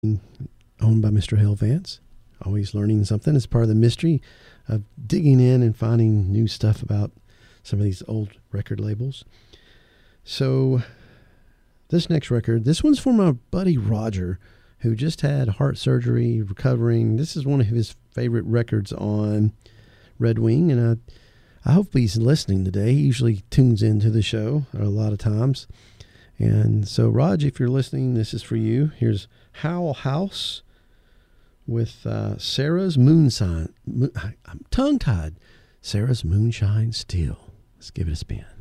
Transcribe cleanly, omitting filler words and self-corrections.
owned by Mr. Hale Vance. Always learning something as part of the mystery of digging in and finding new stuff about some of these old record labels. So this next record, this one's for my buddy Roger, who just had heart surgery, recovering. This is one of his favorite records on Red Wing, and I hope he's listening today. He usually tunes into the show a lot of times. And so, Raj, if you're listening, this is for you. Here's Howl House with Sarah's Moonshine. I'm tongue-tied. Sarah's Moonshine Steel. Let's give it a spin.